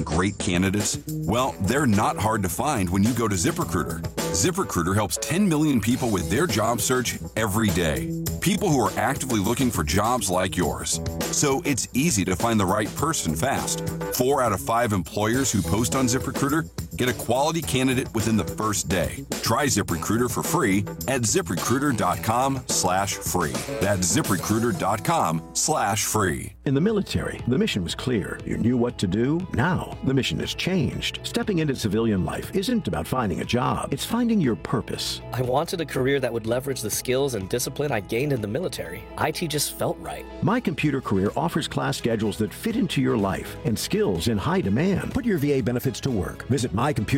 great candidates? Well, they're not hard to find when you go to ZipRecruiter. ZipRecruiter helps 10 million people with their job search every day. People who are actively looking for jobs like yours. So it's easy to find the right person fast. 4 out of 5 employers who post on ZipRecruiter get a quality candidate within the first day. Try ZipRecruiter for free at ZipRecruiter.com/free. That's ZipRecruiter.com/free. In the military, the mission was clear. You knew what to do. Now, the mission has changed. Stepping into civilian life isn't about finding a job. It's finding your purpose. I wanted a career that would leverage the skills and discipline I gained in the military. IT just felt right. My Computer Career offers class schedules that fit into your life and skills in high demand. Put your VA benefits to work. Visit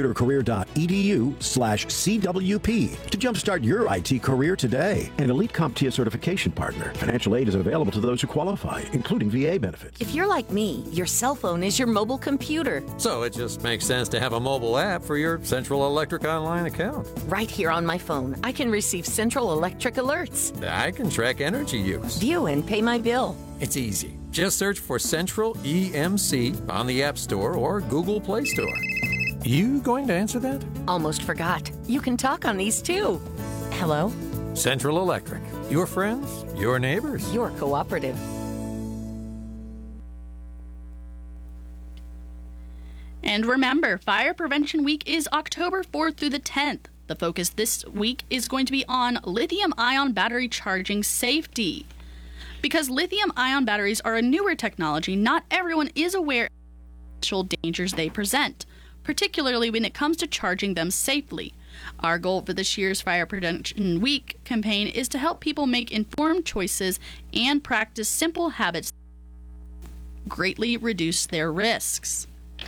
mycomputercareer.edu/CWP to jumpstart your IT career today. An elite CompTIA certification partner. Financial aid is available to those who qualify, including VA benefits. If you're like me, your cell phone is your mobile computer. So it just makes sense to have a mobile app for your Central Electric online account. Right here on my phone, I can receive Central Electric alerts, I can track energy use. view and pay my bill. It's easy. Just search for Central EMC on the App Store or Google Play Store. You going to answer that? Almost forgot. You can talk on these too. Hello? Central Electric. Your friends, your neighbors. Your cooperative. And remember, Fire Prevention Week is October 4th through the 10th. The focus this week is going to be on lithium-ion battery charging safety. Because lithium-ion batteries are a newer technology, not everyone is aware of the potential dangers they present, particularly when it comes to charging them safely. Our goal for this year's Fire Prevention Week campaign is to help people make informed choices and practice simple habits that greatly reduce their risks.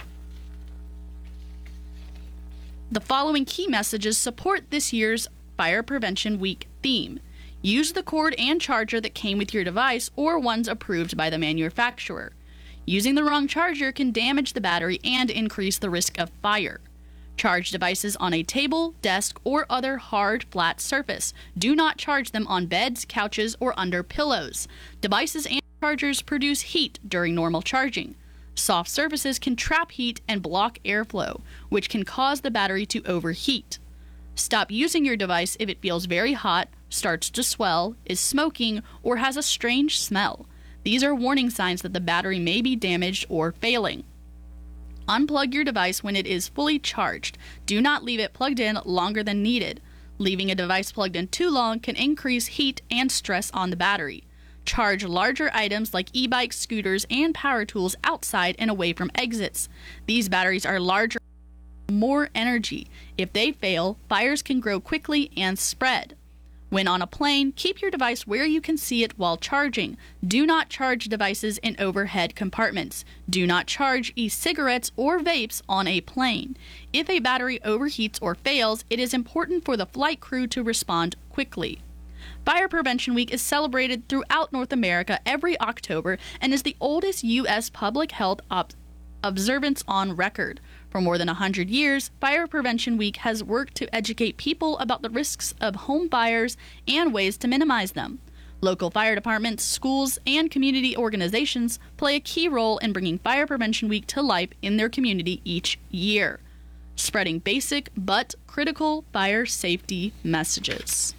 The following key messages support this year's Fire Prevention Week theme. Use the cord and charger that came with your device or ones approved by the manufacturer. Using the wrong charger can damage the battery and increase the risk of fire. Charge devices on a table, desk, or other hard, flat surface. Do not charge them on beds, couches, or under pillows. Devices and chargers produce heat during normal charging. Soft surfaces can trap heat and block airflow, which can cause the battery to overheat. Stop using your device if it feels very hot, starts to swell, is smoking, or has a strange smell. These are warning signs that the battery may be damaged or failing. Unplug your device when it is fully charged. Do not leave it plugged in longer than needed. Leaving a device plugged in too long can increase heat and stress on the battery. Charge larger items like e-bikes, scooters, and power tools outside and away from exits. These batteries are larger and more energy. If they fail, fires can grow quickly and spread. When on a plane, keep your device where you can see it while charging. Do not charge devices in overhead compartments. Do not charge e-cigarettes or vapes on a plane. If a battery overheats or fails, it is important for the flight crew to respond quickly. Fire Prevention Week is celebrated throughout North America every October and is the oldest U.S. public health observance on record. For more than 100 years, Fire Prevention Week has worked to educate people about the risks of home fires and ways to minimize them. Local fire departments, schools, and community organizations play a key role in bringing Fire Prevention Week to life in their community each year, spreading basic but critical fire safety messages.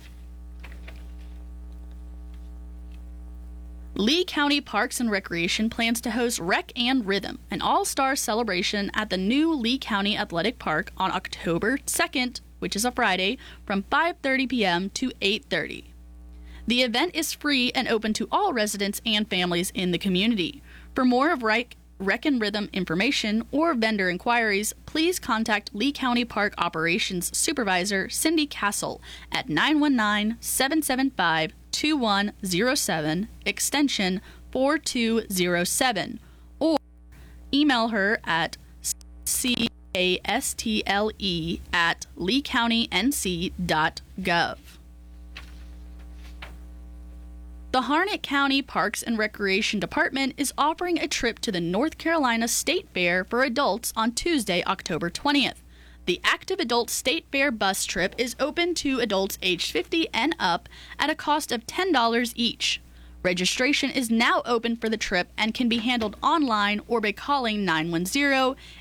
Lee County Parks and Recreation plans to host Rec and Rhythm, an all-star celebration at the new Lee County Athletic Park on October 2nd, which is a Friday, from 5:30 p.m. to 8:30. The event is free and open to all residents and families in the community. For more of Rec and Rhythm information or vendor inquiries, please contact Lee County Park Operations Supervisor Cindy Castle at 919-775-2107, extension 4207, or email her at castle@leecounty.nc.gov. The Harnett County Parks and Recreation Department is offering a trip to the North Carolina State Fair for adults on Tuesday, October 20th. The Active Adult State Fair bus trip is open to adults aged 50 and up at a cost of $10 each. Registration is now open for the trip and can be handled online or by calling